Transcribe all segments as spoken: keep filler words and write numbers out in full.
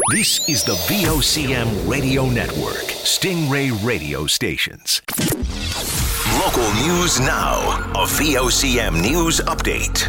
This is the V O C M Radio Network, Stingray Radio Stations. Local news now. A V O C M News Update.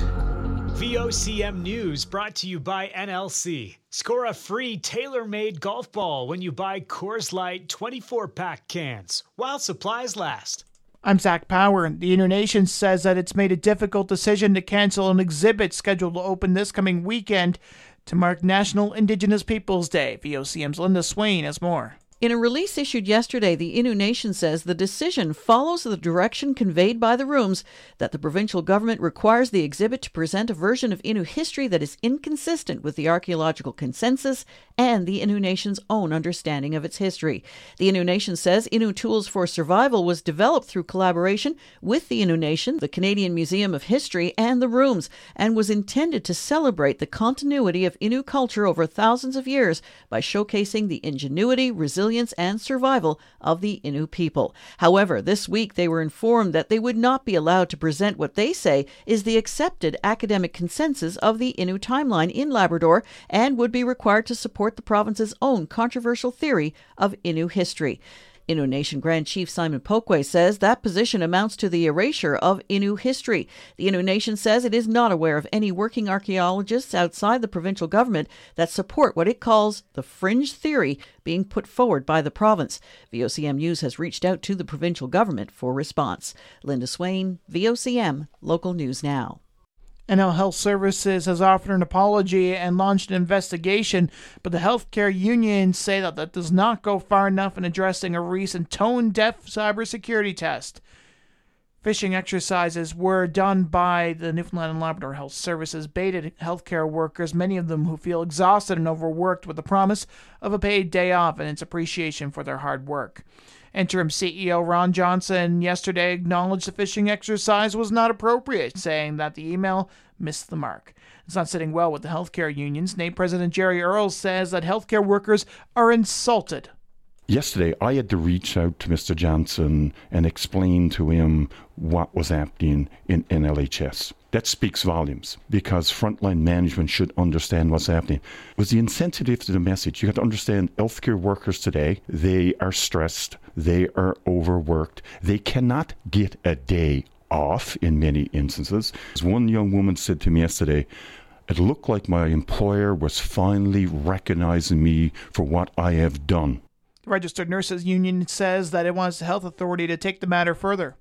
V O C M News brought to you by N L C. Score a free tailor-made golf ball when you buy Coors Light twenty-four pack cans, while supplies last. I'm Zach Power. The Innu Nation says that it's made a difficult decision to cancel an exhibit scheduled to open this coming weekend to mark National Indigenous Peoples Day. V O C M's Linda Swain has more. In a release issued yesterday, the Innu Nation says the decision follows the direction conveyed by the rooms that the provincial government requires the exhibit to present a version of Innu history that is inconsistent with the archaeological consensus and the Innu Nation's own understanding of its history. The Innu Nation says Innu Tools for Survival was developed through collaboration with the Innu Nation, the Canadian Museum of History, and the rooms, and was intended to celebrate the continuity of Innu culture over thousands of years by showcasing the ingenuity, resilience, and survival of the Innu people. However, this week they were informed that they would not be allowed to present what they say is the accepted academic consensus of the Innu timeline in Labrador and would be required to support the province's own controversial theory of Innu history. Innu Nation Grand Chief Simon Pokwe says that position amounts to the erasure of Innu history. The Innu Nation says it is not aware of any working archaeologists outside the provincial government that support what it calls the fringe theory being put forward by the province. V O C M News has reached out to the provincial government for response. Linda Swain, V O C M, Local News Now. N L Health Services has offered an apology and launched an investigation, but the healthcare unions say that that does not go far enough in addressing a recent tone-deaf cybersecurity test. Phishing exercises were done by the Newfoundland and Labrador Health Services baited healthcare workers, many of them who feel exhausted and overworked, with the promise of a paid day off and its appreciation for their hard work. Interim C E O Ron Johnson yesterday acknowledged the phishing exercise was not appropriate, saying that the email missed the mark. It's not sitting well with the healthcare unions. N A P President Jerry Earls says that healthcare workers are insulted. Yesterday, I had to reach out to Mister Johnson and explain to him what was happening in N L H S. That speaks volumes, because frontline management should understand what's happening. It was the insensitive to the message. You have to understand healthcare workers today, they are stressed, they are overworked, they cannot get a day off in many instances. As one young woman said to me yesterday, it looked like my employer was finally recognizing me for what I have done. The Registered Nurses Union says that it wants the health authority to take the matter further.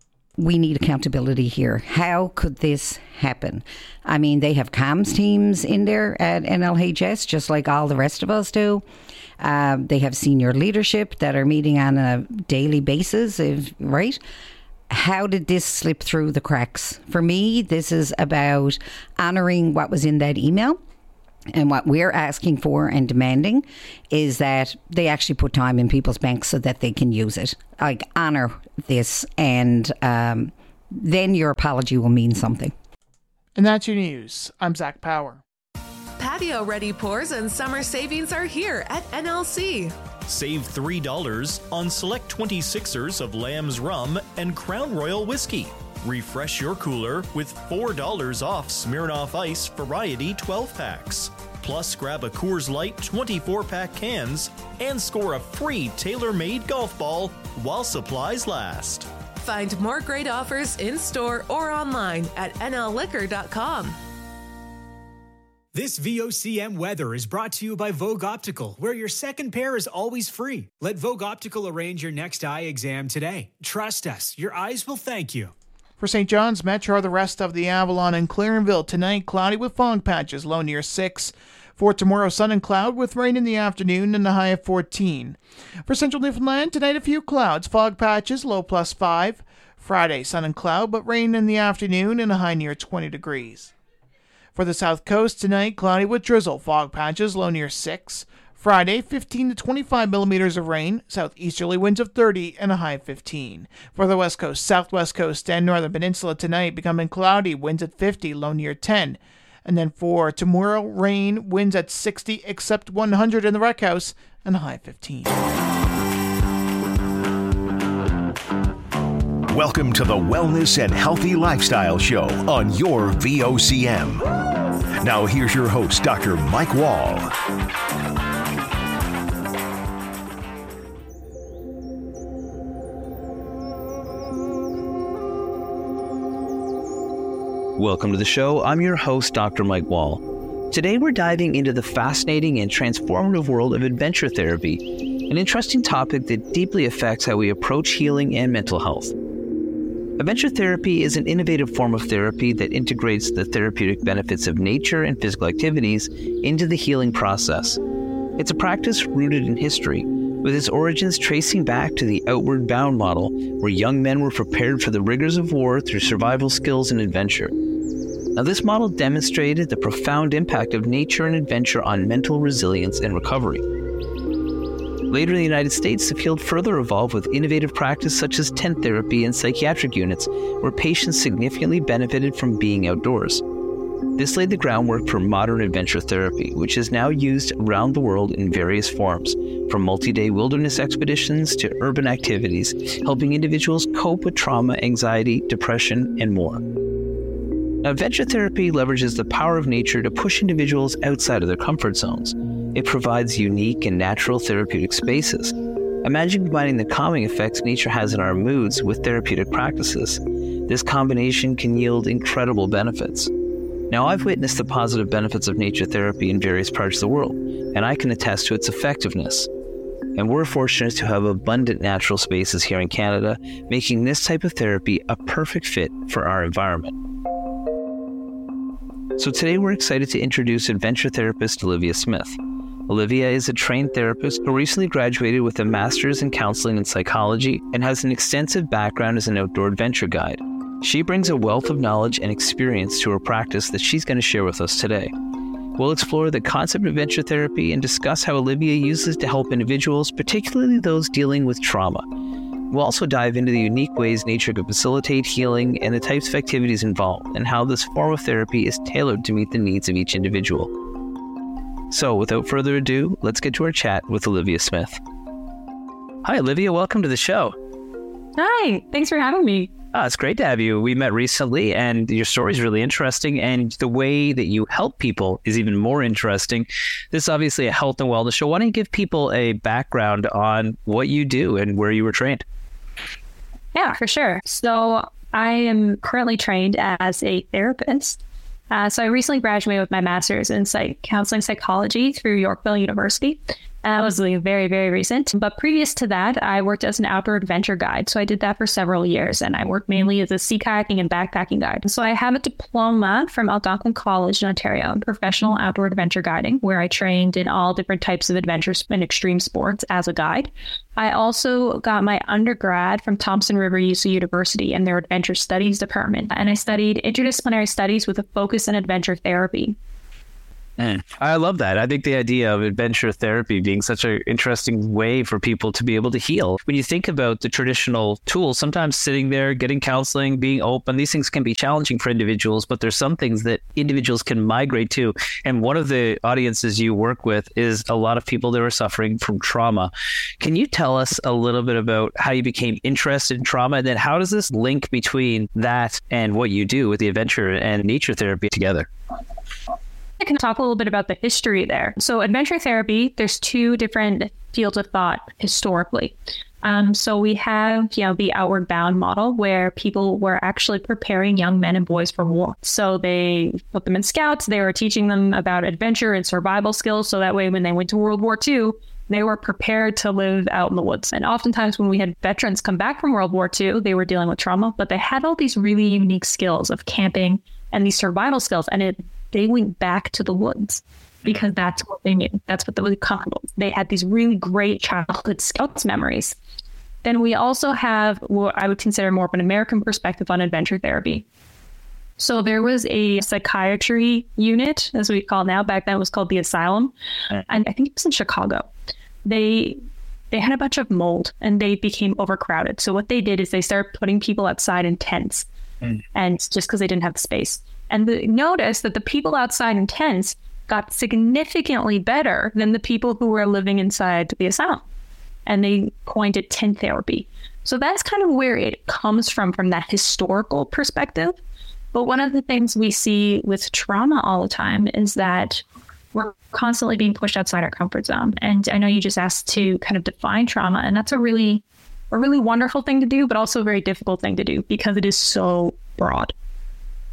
We need accountability here. How could this happen? I mean, they have comms teams in there at N L H S, just like all the rest of us do. Uh, they have senior leadership that are meeting on a daily basis, if, right? How did this slip through the cracks? For me, this is about honouring what was in that email. And what we're asking for and demanding is that they actually put time in people's banks so that they can use it. Like, honour this, and um, then your apology will mean something. And that's your news. I'm Zach Power. Patio Ready Pours and summer savings are here at N L C. Save three dollars on select twenty-sixers of Lamb's Rum and Crown Royal Whiskey. Refresh your cooler with four dollars off Smirnoff Ice Variety twelve packs. Plus, grab a Coors Light twenty-four pack cans and score a free tailor-made golf ball while supplies last. Find more great offers in-store or online at N L liquor dot com. This V O C M weather is brought to you by Vogue Optical, where your second pair is always free. Let Vogue Optical arrange your next eye exam today. Trust us, your eyes will thank you. For Saint John's Metro, the rest of the Avalon and Clarenville tonight, cloudy with fog patches, low near six. For tomorrow, sun and cloud with rain in the afternoon and a high of fourteen. For Central Newfoundland, tonight a few clouds, fog patches, low plus five. Friday, sun and cloud, but rain in the afternoon and a high near twenty degrees. For the South Coast, tonight, cloudy with drizzle, fog patches, low near six. Friday, fifteen to twenty-five millimeters of rain, southeasterly winds of thirty and a high of fifteen. For the West Coast, Southwest Coast, and Northern Peninsula tonight, becoming cloudy, winds at fifty, low near ten. And then for tomorrow, rain, winds at sixty, except one hundred in the Rec House, and a high of fifteen. Welcome to the Wellness and Healthy Lifestyle Show on your V O C M. Now here's your host, Doctor Mike Wall. Welcome to the show. I'm your host, Doctor Mike Wall. Today we're diving into the fascinating and transformative world of adventure therapy, an interesting topic that deeply affects how we approach healing and mental health. Adventure therapy is an innovative form of therapy that integrates the therapeutic benefits of nature and physical activities into the healing process. It's a practice rooted in history, with its origins tracing back to the Outward Bound model, where young men were prepared for the rigors of war through survival skills and adventure. Now, this model demonstrated the profound impact of nature and adventure on mental resilience and recovery. Later in the United States, the field further evolved with innovative practice such as tent therapy and psychiatric units, where patients significantly benefited from being outdoors. This laid the groundwork for modern adventure therapy, which is now used around the world in various forms, from multi-day wilderness expeditions to urban activities, helping individuals cope with trauma, anxiety, depression, and more. Now, adventure therapy leverages the power of nature to push individuals outside of their comfort zones. It provides unique and natural therapeutic spaces. Imagine combining the calming effects nature has in our moods with therapeutic practices. This combination can yield incredible benefits. Now, I've witnessed the positive benefits of nature therapy in various parts of the world, and I can attest to its effectiveness. And we're fortunate to have abundant natural spaces here in Canada, making this type of therapy a perfect fit for our environment. So today we're excited to introduce adventure therapist Olivia Smith. Olivia is a trained therapist who recently graduated with a master's in counseling and psychology and has an extensive background as an outdoor adventure guide. She brings a wealth of knowledge and experience to her practice that she's going to share with us today. We'll explore the concept of adventure therapy and discuss how Olivia uses to help individuals, particularly those dealing with trauma. We'll also dive into the unique ways nature can facilitate healing and the types of activities involved, and how this form of therapy is tailored to meet the needs of each individual. So, without further ado, let's get to our chat with Olivia Smith. Hi, Olivia. Welcome to the show. Hi. Thanks for having me. Oh, it's great to have you. We met recently, and your story is really interesting, and the way that you help people is even more interesting. This is obviously a health and wellness show. Why don't you give people a background on what you do and where you were trained? Yeah, for sure. So I am currently trained as a therapist. Uh, so I recently graduated with my master's in psych counseling psychology through Yorkville University. Uh, it was very, very recent. But previous to that, I worked as an outdoor adventure guide. So I did that for several years, and I worked mainly as a sea kayaking and backpacking guide. So I have a diploma from Algonquin College in Ontario in professional outdoor adventure guiding, where I trained in all different types of adventures and extreme sports as a guide. I also got my undergrad from Thompson River U C University in their adventure studies department, and I studied interdisciplinary studies with a focus in adventure therapy. Mm. I love that. I think the idea of adventure therapy being such an interesting way for people to be able to heal. When you think about the traditional tools, sometimes sitting there, getting counseling, being open, these things can be challenging for individuals, but there's some things that individuals can migrate to. And one of the audiences you work with is a lot of people that are suffering from trauma. Can you tell us a little bit about how you became interested in trauma, and then how does this link between that and what you do with the adventure and nature therapy together? I can talk a little bit about the history there. So adventure therapy, there's two different fields of thought historically. Um, so we have, you know, the Outward Bound model, where people were actually preparing young men and boys for war. So they put them in scouts. They were teaching them about adventure and survival skills. So that way, when they went to World War Two, they were prepared to live out in the woods. And oftentimes when we had veterans come back from World War Two, they were dealing with trauma, but they had all these really unique skills of camping and these survival skills. And it they went back to the woods because that's what they knew. That's what they were comfortable. They had these really great childhood scouts memories. Then we also have what I would consider more of an American perspective on adventure therapy. So there was a psychiatry unit, as we call it now. Back then it was called the Asylum. And I think it was in Chicago. They they had a bunch of mold and they became overcrowded. So what they did is they started putting people outside in tents. Mm. And just because they didn't have the space. And they noticed that the people outside in tents got significantly better than the people who were living inside the asylum. And they coined it tent therapy. So that's kind of where it comes from, from that historical perspective. But one of the things we see with trauma all the time is that we're constantly being pushed outside our comfort zone. And I know you just asked to kind of define trauma, and that's a really, a really wonderful thing to do, but also a very difficult thing to do because it is so broad.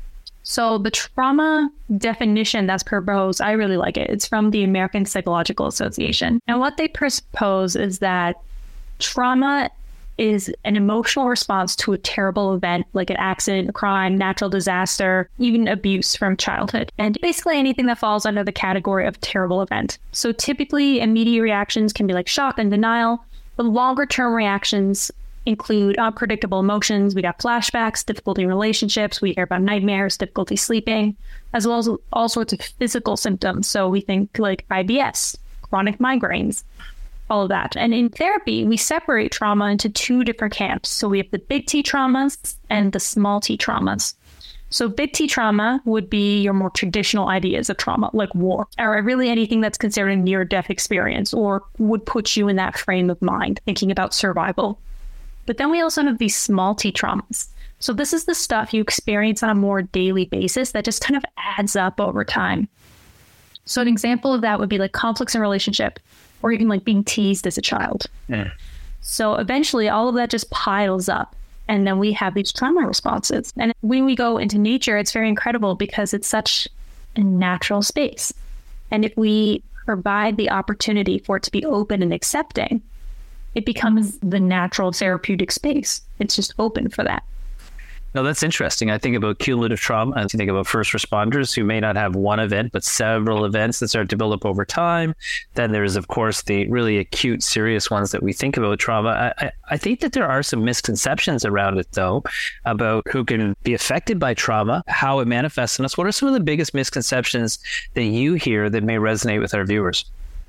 So the trauma definition that's proposed, I really like it. It's from the American Psychological Association. And what they propose is that trauma is an emotional response to a terrible event like an accident, a crime, natural disaster, even abuse from childhood. And basically anything that falls under the category of terrible event. So typically immediate reactions can be like shock and denial, but longer term reactions include unpredictable emotions. We got flashbacks, difficulty in relationships. We hear about nightmares, difficulty sleeping, as well as all sorts of physical symptoms. So we think like I B S, chronic migraines, all of that. And in therapy, we separate trauma into two different camps. So we have the big T traumas and the small T traumas. So big T trauma would be your more traditional ideas of trauma, like war, or really anything that's considered a near-death experience or would put you in that frame of mind, thinking about survival. But then we also have these small T traumas. So this is the stuff you experience on a more daily basis that just kind of adds up over time. So an example of that would be like conflicts in relationship, or even like being teased as a child. Yeah. So eventually all of that just piles up. And then we have these trauma responses. And when we go into nature, it's very incredible because it's such a natural space. And if we provide the opportunity for it to be open and accepting, it becomes the natural therapeutic space. It's just open for that. No, that's interesting. I think about cumulative trauma. I think about first responders who may not have one event, but several events that start to build up over time. Then there's, of course, the really acute, serious ones that we think about trauma. I, I think that there are some misconceptions around it, though, about who can be affected by trauma, how it manifests in us. What are some of the biggest misconceptions that you hear that may resonate with our viewers?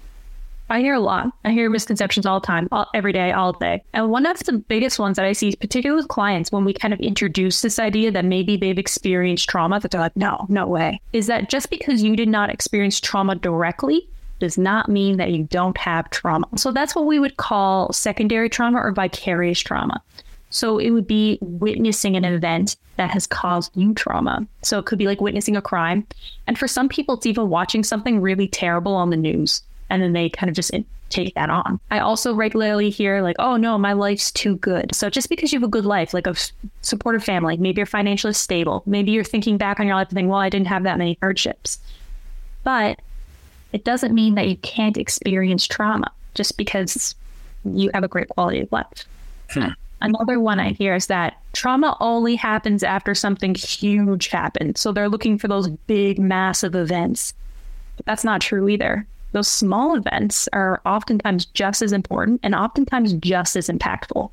I hear a lot. I hear misconceptions all the time, all, every day, all day. And one of the biggest ones that I see, particularly with clients, when we kind of introduce this idea that maybe they've experienced trauma, that they're like, no, no way, is that just because you did not experience trauma directly does not mean that you don't have trauma. So that's what we would call secondary trauma or vicarious trauma. So it would be witnessing an event that has caused you trauma. So it could be like witnessing a crime. And for some people, it's even watching something really terrible on the news. And then they kind of just take that on. I also regularly hear like, oh no, my life's too good. So just because you have a good life, like a supportive family, maybe you're financially stable, maybe you're thinking back on your life and thinking, well, I didn't have that many hardships. But it doesn't mean that you can't experience trauma just because you have a great quality of life. Hmm. Another one I hear is that trauma only happens after something huge happened. So they're looking for those big, massive events. But that's not true either. Those small events are oftentimes just as important and oftentimes just as impactful.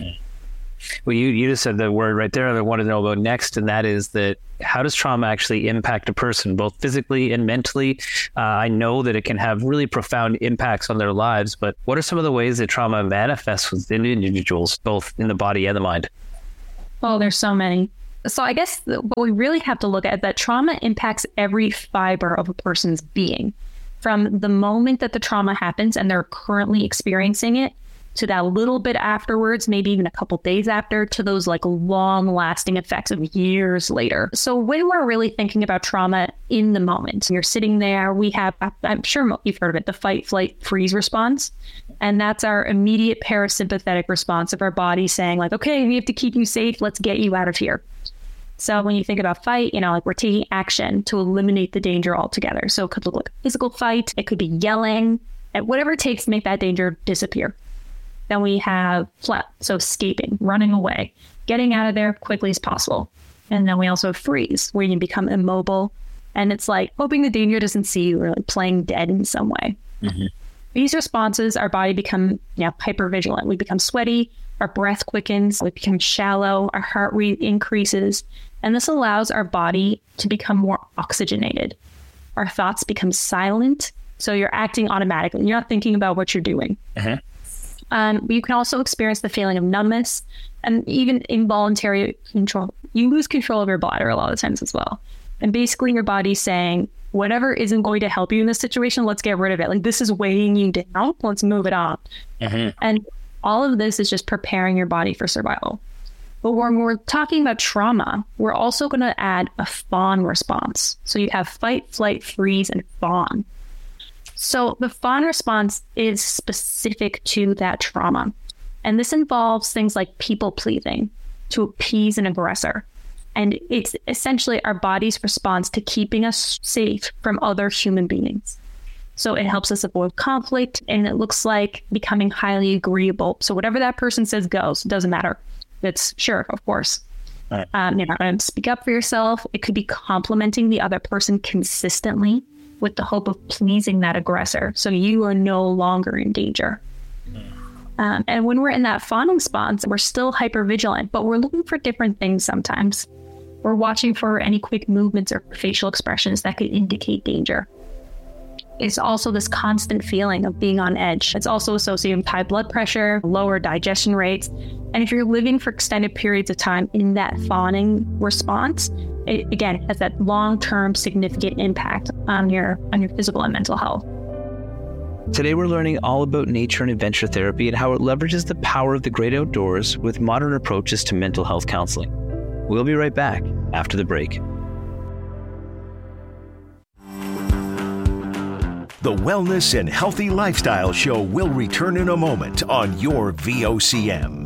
Well, you, you just said the word right there that I wanted to know about next, and that is that how does trauma actually impact a person, both physically and mentally? Uh, I know that it can have really profound impacts on their lives, but what are some of the ways that trauma manifests within individuals, both in the body and the mind? Oh, there's so many. So I guess what we really have to look at is that trauma impacts every fiber of a person's being. From the moment that the trauma happens and they're currently experiencing it to that little bit afterwards, maybe even a couple days after, to those like long lasting effects of years later. So when we're really thinking about trauma in the moment, you're sitting there, we have, I'm sure you've heard of it, the fight, flight, freeze response. And that's our immediate parasympathetic response of our body saying like, okay, we have to keep you safe. Let's get you out of here. So when you think about fight, you know, like we're taking action to eliminate the danger altogether. So it could look like a physical fight. It could be yelling, and whatever it takes to make that danger disappear. Then we have flight, so escaping, running away, getting out of there quickly as possible. And then we also have freeze, where you become immobile. And it's like hoping the danger doesn't see you or like playing dead in some way. Mm-hmm. These responses, our body become you know, hypervigilant. We become sweaty, our breath quickens, we become shallow, our heart rate increases. And this allows our body to become more oxygenated. Our thoughts become silent. So you're acting automatically. You're not thinking about what you're doing. Uh-huh. Um, you can also experience the feeling of numbness and even involuntary control. You lose control of your bladder a lot of times as well. And basically your body's saying, whatever isn't going to help you in this situation, let's get rid of it. Like this is weighing you down. Let's move it on. Uh-huh. And all of this is just preparing your body for survival. But when we're talking about trauma, we're also going to add a fawn response. So you have fight, flight, freeze, and fawn. So the fawn response is specific to that trauma. And this involves things like people pleasing to appease an aggressor. And it's essentially our body's response to keeping us safe from other human beings. So it helps us avoid conflict, and it looks like becoming highly agreeable. So whatever that person says goes, doesn't matter. It's sure, of course. Right. Um, you're not going to speak up for yourself. It could be complimenting the other person consistently with the hope of pleasing that aggressor. So you are no longer in danger. Um, and when we're in that fawning response, we're still hypervigilant, but we're looking for different things sometimes. We're watching for any quick movements or facial expressions that could indicate danger. It's also this constant feeling of being on edge. It's also associated with high blood pressure, lower digestion rates. And if you're living for extended periods of time in that fawning response, it, again, has that long-term significant impact on your on your physical and mental health. Today we're learning all about nature and adventure therapy and how it leverages the power of the great outdoors with modern approaches to mental health counseling. We'll be right back after the break. The Wellness and Healthy Lifestyle Show will return in a moment on your V O C M.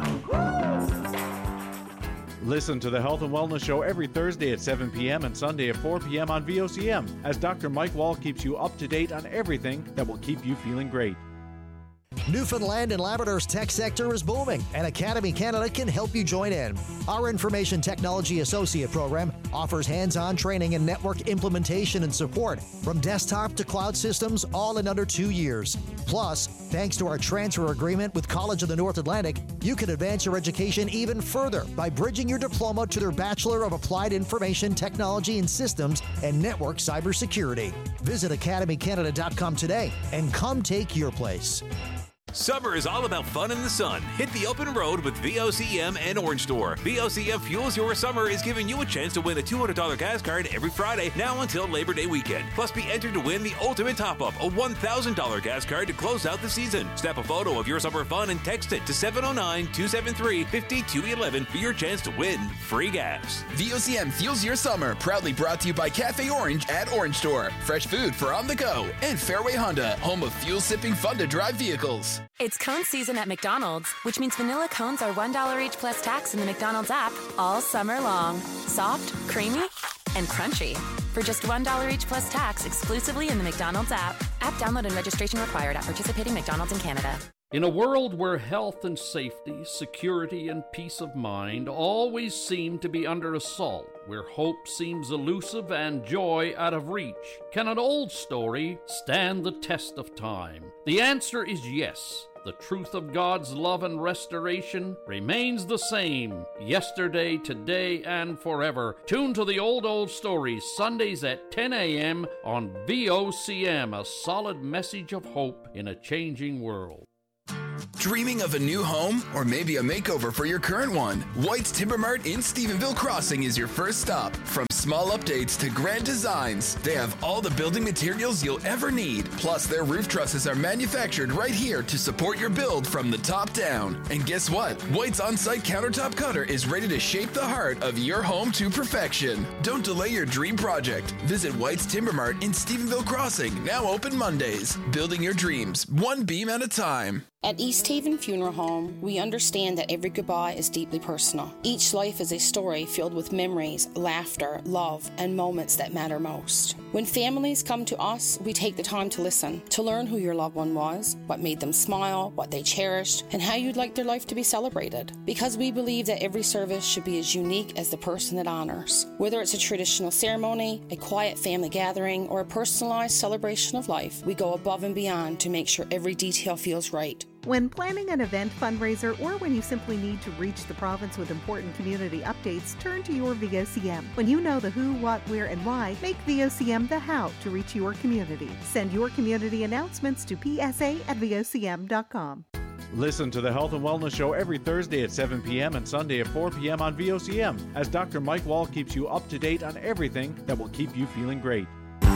Listen to the Health and Wellness Show every Thursday at seven p.m. and Sunday at four p.m. on V O C M as Doctor Mike Wall keeps you up to date on everything that will keep you feeling great. Newfoundland and Labrador's tech sector is booming, and Academy Canada can help you join in. Our Information Technology Associate program offers hands-on training in network implementation and support, from desktop to cloud systems, all in under two years. Plus, thanks to our transfer agreement with College of the North Atlantic, you can advance your education even further by bridging your diploma to their Bachelor of Applied Information Technology and Systems and Network Cybersecurity. Visit academy canada dot com today and come take your place. Summer is all about fun in the sun. Hit the open road with V O C M and Orange Store. V O C M Fuels Your Summer is giving you a chance to win a two hundred dollars gas card every Friday, now until Labor Day weekend. Plus, be entered to win the ultimate top-up, a one thousand dollars gas card to close out the season. Snap a photo of your summer fun and text it to seven oh nine, two seven three, five two one one for your chance to win free gas. V O C M Fuels Your Summer, proudly brought to you by Cafe Orange at Orange Store. Fresh food for on the go. And Fairway Honda, home of fuel-sipping, fun-to-drive vehicles. It's cone season at McDonald's, which means vanilla cones are one dollar each plus tax in the McDonald's app all summer long. Soft, creamy, and crunchy. For just one dollar each plus tax exclusively in the McDonald's app. App download and registration required at participating McDonald's in Canada. In a world where health and safety, security and peace of mind always seem to be under assault, where hope seems elusive and joy out of reach, can an old story stand the test of time? The answer is yes. The truth of God's love and restoration remains the same, yesterday, today, and forever. Tune to the Old Old Stories, Sundays at ten a.m. on V O C M, a solid message of hope in a changing world. Dreaming of a new home or maybe a makeover for your current one? White's Timber Mart in Stephenville Crossing is your first stop. From small updates to grand designs, they have all the building materials you'll ever need. Plus, their roof trusses are manufactured right here to support your build from the top down. And guess what? White's on-site countertop cutter is ready to shape the heart of your home to perfection. Don't delay your dream project. Visit White's Timber Mart in Stephenville Crossing, now open Mondays. Building your dreams, one beam at a time. At East Haven Funeral Home, we understand that every goodbye is deeply personal. Each life is a story filled with memories, laughter, love, and moments that matter most. When families come to us, we take the time to listen, to learn who your loved one was, what made them smile, what they cherished, and how you'd like their life to be celebrated. Because we believe that every service should be as unique as the person it honors. Whether it's a traditional ceremony, a quiet family gathering, or a personalized celebration of life, we go above and beyond to make sure every detail feels right. When planning an event, fundraiser, or when you simply need to reach the province with important community updates, turn to your V O C M. When you know the who, what, where, and why, make V O C M the how to reach your community. Send your community announcements to p s a at v o c m dot com. Listen to the Health and Wellness Show every Thursday at seven p.m. and Sunday at four p.m. on V O C M as Doctor Mike Wall keeps you up to date on everything that will keep you feeling great.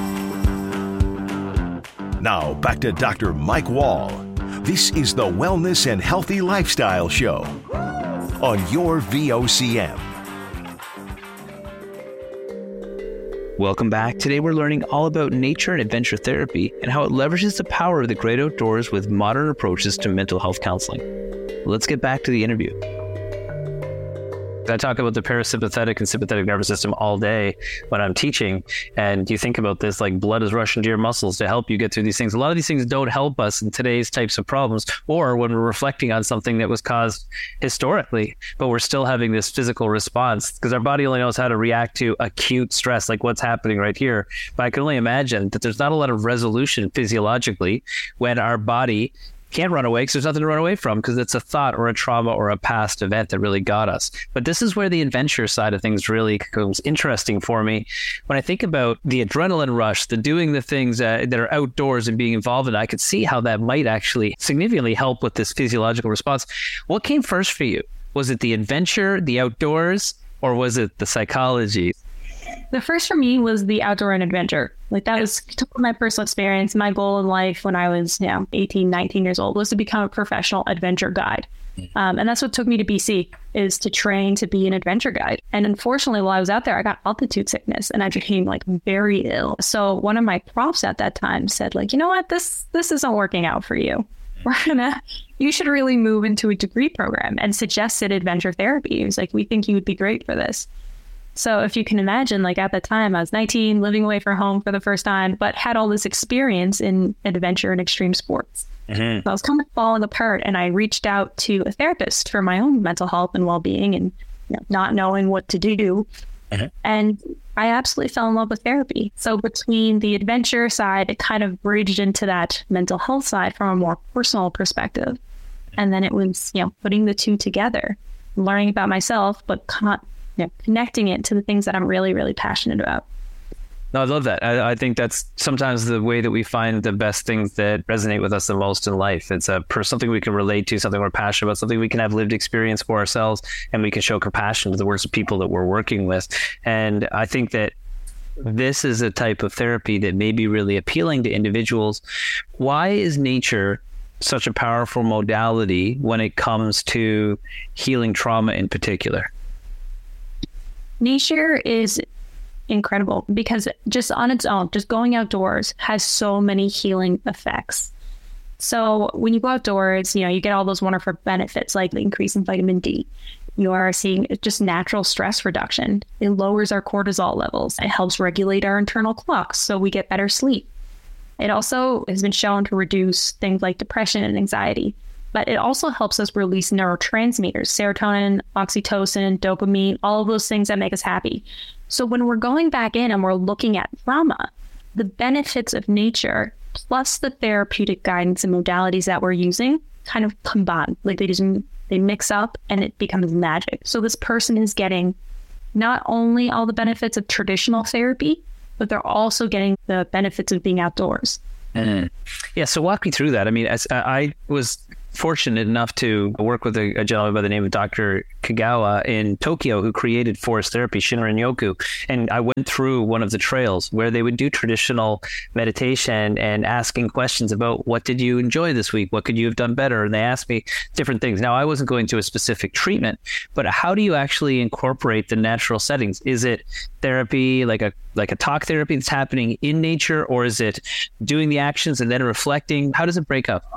Now, back to Doctor Mike Wall. This is the Wellness and Healthy Lifestyle Show on your V O C M. Welcome back. Today we're learning all about nature and adventure therapy and how it leverages the power of the great outdoors with modern approaches to mental health counseling. Let's get back to the interview. I talk about the parasympathetic and sympathetic nervous system all day when I'm teaching. And you think about this, like blood is rushing to your muscles to help you get through these things. A lot of these things don't help us in today's types of problems, or when we're reflecting on something that was caused historically, but we're still having this physical response because our body only knows how to react to acute stress, like what's happening right here. But I can only imagine that there's not a lot of resolution physiologically when our body can't run away because there's nothing to run away from because it's a thought or a trauma or a past event that really got us. But this is where the adventure side of things really becomes interesting for me. When I think about the adrenaline rush, the doing the things uh, that are outdoors and being involved in it, I could see how that might actually significantly help with this physiological response. What came first for you? Was it the adventure, the outdoors, or was it the psychology? The first for me was the outdoor and adventure. Like that was my personal experience. My goal in life when I was, you know, eighteen, nineteen years old was to become a professional adventure guide. Um, and that's what took me to B C, is to train to be an adventure guide. And unfortunately, while I was out there, I got altitude sickness and I became like very ill. So one of my profs at that time said, like, you know what, this this isn't working out for you. We're gonna, you should really move into a degree program, and suggested adventure therapy. He was like, we think you would be great for this. So if you can imagine, like at that time, I was nineteen, living away from home for the first time, but had all this experience in adventure and extreme sports. Mm-hmm. So I was kind of falling apart, and I reached out to a therapist for my own mental health and well-being, and you know, not knowing what to do. Mm-hmm. And I absolutely fell in love with therapy. So between the adventure side, it kind of bridged into that mental health side from a more personal perspective. And then it was, you know, putting the two together, learning about myself, but con- you know, connecting it to the things that I'm really, really passionate about. No, I love that. I, I think that's sometimes the way that we find the best things that resonate with us the most in life. It's a per- something we can relate to, something we're passionate about, something we can have lived experience for ourselds, and we can show compassion to the worst people that we're working with. And I think that this is a type of therapy that may be really appealing to individuals. Why is nature such a powerful modality when it comes to healing trauma in particular? Nature is incredible because just on its own, just going outdoors has so many healing effects. So when you go outdoors, you know, you get all those wonderful benefits like the increase in vitamin D. You are seeing just natural stress reduction. It lowers our cortisol levels. It helps regulate our internal clocks so we get better sleep. It also has been shown to reduce things like depression and anxiety. But it also helps us release neurotransmitters, serotonin, oxytocin, dopamine, all of those things that make us happy. So when we're going back in and we're looking at trauma, the benefits of nature plus the therapeutic guidance and modalities that we're using kind of combine. Like they just they mix up and it becomes magic. So this person is getting not only all the benefits of traditional therapy, but they're also getting the benefits of being outdoors. Mm. Yeah, so walk me through that. I mean, as I was fortunate enough to work with a, a gentleman by the name of Doctor Kagawa in Tokyo who created forest therapy, Shinrin-yoku. And I went through one of the trails where they would do traditional meditation and asking questions about what did you enjoy this week? What could you have done better? And they asked me different things. Now, I wasn't going to a specific treatment, but how do you actually incorporate the natural settings? Is it therapy, like a like a talk therapy that's happening in nature, or is it doing the actions and then reflecting? How does it break up?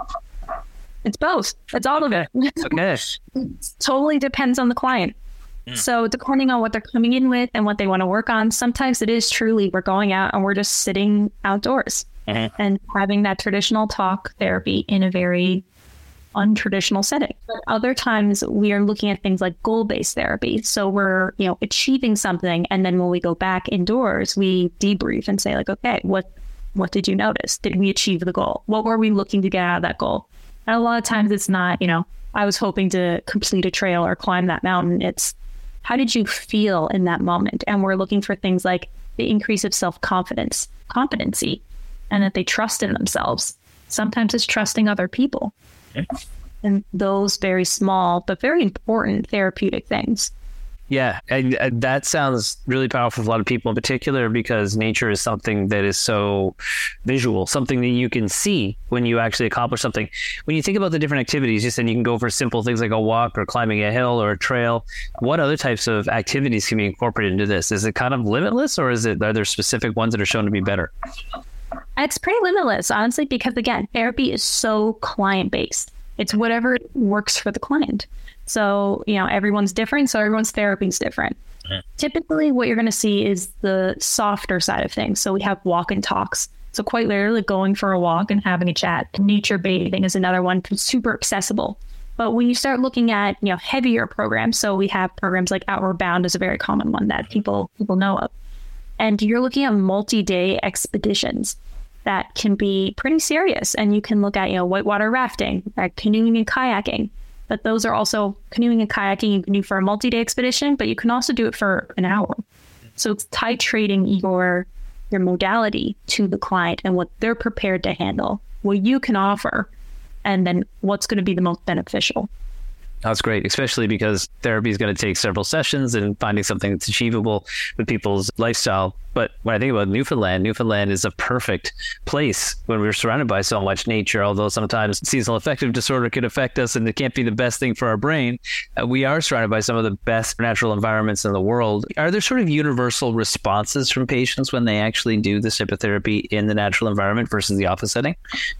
It's both. It's all of it. Okay. It totally depends on the client. Mm. So depending on what they're coming in with and what they want to work on, sometimes it is truly we're going out and we're just sitting outdoors mm-hmm. and having that traditional talk therapy in a very untraditional setting. But other times we are looking at things like goal-based therapy. So we're, you know, achieving something, and then when we go back indoors, we debrief and say like, okay, what what did you notice? Did we achieve the goal? What were we looking to get out of that goal? And a lot of times it's not, you know, I was hoping to complete a trail or climb that mountain. It's how did you feel in that moment? And we're looking for things like the increase of self-confidence, competency, and that they trust in themselves. Sometimes it's trusting other people. Okay. And those very small but very important therapeutic things. Yeah, and, and that sounds really powerful for a lot of people in particular because nature is something that is so visual, something that you can see when you actually accomplish something. When you think about the different activities, you said you can go for simple things like a walk or climbing a hill or a trail. What other types of activities can be incorporated into this? Is it kind of limitless, or is it are there specific ones that are shown to be better? It's pretty limitless, honestly, because again, therapy is so client-based. It's whatever works for the client. So, you know, everyone's different. So everyone's therapy is different. Mm-hmm. Typically, what you're going to see is the softer side of things. So we have walk and talks. So quite literally going for a walk and having a chat. Nature bathing is another one, super accessible. But when you start looking at, you know, heavier programs, so we have programs like Outward Bound is a very common one that people people know of. And you're looking at multi-day expeditions that can be pretty serious. And you can look at, you know, whitewater rafting, like canoeing and kayaking. But those are also canoeing and kayaking you can do for a multi-day expedition, but you can also do it for an hour. So it's titrating your your modality to the client and what they're prepared to handle, what you can offer, and then what's going to be the most beneficial. That's great, especially because therapy is going to take several sessions and finding something that's achievable with people's lifestyle. But when I think about Newfoundland, Newfoundland is a perfect place when we're surrounded by so much nature, although sometimes seasonal affective disorder can affect us and it can't be the best thing for our brain. Uh, we are surrounded by some of the best natural environments in the world. Are there sort of universal responses from patients when they actually do this type of therapy in the natural environment versus the office setting?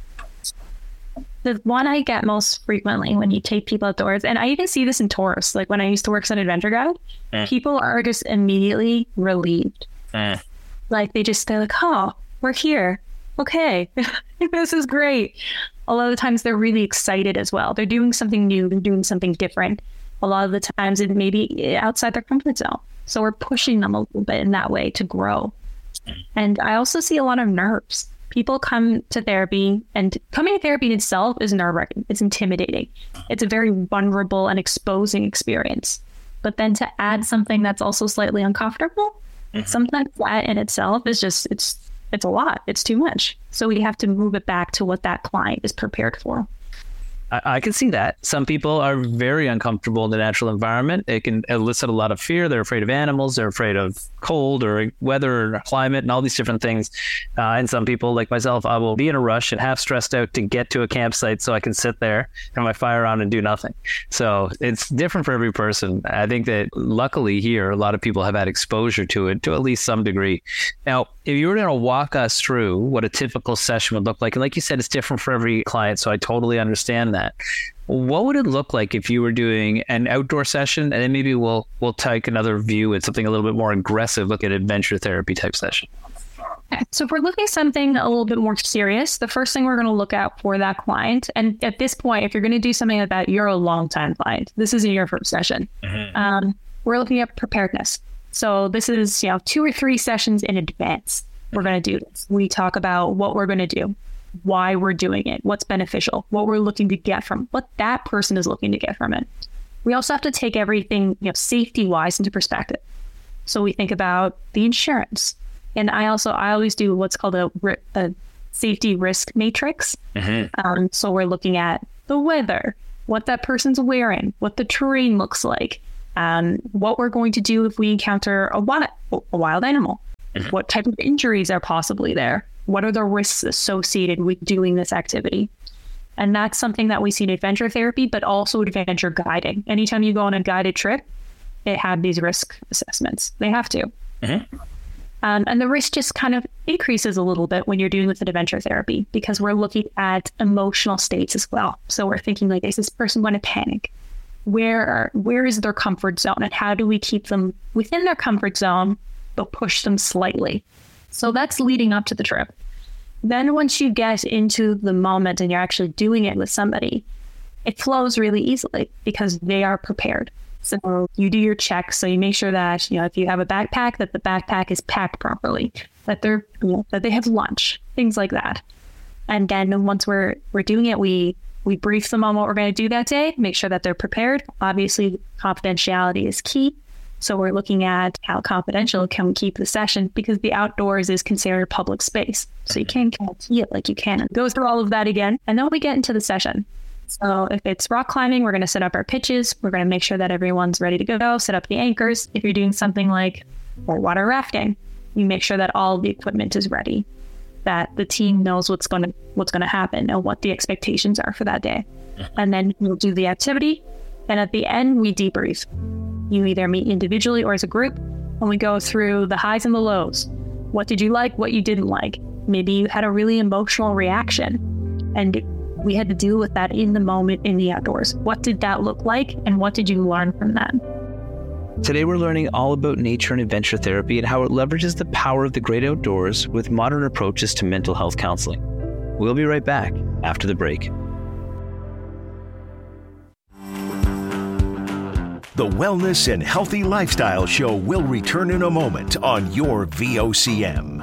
The one I get most frequently when you take people outdoors, and I even see this in tourists, like when I used to work as an adventure guide, mm. people are just immediately relieved. Mm. Like they just, they're like, oh, we're here. Okay, this is great. A lot of the times they're really excited as well. They're doing something new, they're doing something different. A lot of the times it may be outside their comfort zone. So we're pushing them a little bit in that way to grow. Mm. And I also see a lot of nerves. People come to therapy, and coming to therapy in itself is nerve-wracking. It's intimidating. It's a very vulnerable and exposing experience. But then to add something that's also slightly uncomfortable, mm-hmm. sometimes that in itself is just, it's it's a lot. It's too much. So we have to move it back to what that client is prepared for. I, I can see that. Some people are very uncomfortable in the natural environment. It can elicit a lot of fear. They're afraid of animals. They're afraid of cold or weather or climate and all these different things. Uh, and some people, like myself, I will be in a rush and half stressed out to get to a campsite so I can sit there, have my fire on and do nothing. So it's different for every person. I think that luckily here, a lot of people have had exposure to it to at least some degree. Now, if you were going to walk us through what a typical session would look like, and like you said, it's different for every client, so I totally understand that. What would it look like if you were doing an outdoor session, and then maybe we'll we'll take another view at something a little bit more aggressive, look at adventure therapy type session? So if we're looking at something a little bit more serious, the first thing we're going to look at for that client, and at this point, if you're going to do something like that, you're a long-time client. This isn't your first session. Mm-hmm. Um, we're looking at preparedness. So this is, you know, two or three sessions in advance. We're going to do this. We talk about what we're going to do, why we're doing it, what's beneficial, what we're looking to get from, what that person is looking to get from it. We also have to take everything, you know, safety-wise into perspective. So we think about the insurance. And I also, I always do what's called a, a safety risk matrix. Mm-hmm. Um, so we're looking at the weather, what that person's wearing, what the terrain looks like, um, what we're going to do if we encounter a wild, a wild animal, mm-hmm. what type of injuries are possibly there, what are the risks associated with doing this activity. And that's something that we see in adventure therapy, but also adventure guiding. Anytime you go on a guided trip, they have these risk assessments. They have to. Mm-hmm. Um, and the risk just kind of increases a little bit when you're doing with adventure therapy, because we're looking at emotional states as well. So we're thinking, like, is this person going to panic? Where are, where is their comfort zone? And how do we keep them within their comfort zone, but push them slightly? So that's leading up to the trip. Then once you get into the moment and you're actually doing it with somebody, it flows really easily because they are prepared. So you do your checks. So you make sure that, you know, if you have a backpack, that the backpack is packed properly, that they're, you know, that they have lunch, things like that. And then once we're we're doing it, we we brief them on what we're going to do that day, make sure that they're prepared. Obviously, confidentiality is key. So we're looking at how confidential can we keep the session, because the outdoors is considered public space. So you can't see it like you can. Go through all of that again. And then we get into the session. So if it's rock climbing, we're going to set up our pitches. We're going to make sure that everyone's ready to go, set up the anchors. If you're doing something like water rafting, you make sure that all the equipment is ready, that the team knows what's going to what's going to happen and what the expectations are for that day. And then we'll do the activity. And at the end, we debrief. You either meet individually or as a group, and we go through the highs and the lows. What did you like? What you didn't like? Maybe you had a really emotional reaction. And We had to deal with that in the moment in the outdoors. What did that look like, and what did you learn from that? Today we're learning all about nature and adventure therapy and how it leverages the power of the great outdoors with modern approaches to mental health counseling. We'll be right back after the break. The Wellness and Healthy Lifestyle Show will return in a moment on your V O C M.